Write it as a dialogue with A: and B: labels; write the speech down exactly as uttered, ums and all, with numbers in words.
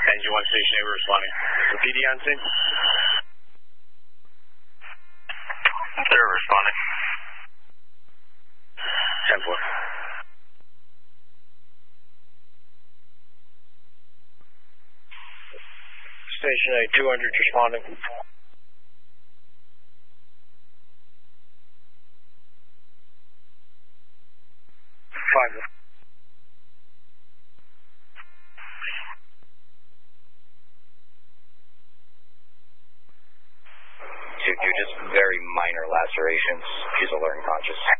A: Engine one station eight, we're responding. The P D on scene?
B: They're responding.
A: ten four.
C: Station eight, two hundred responding. Five.
B: Two two, just very minor lacerations. She's alert and conscious.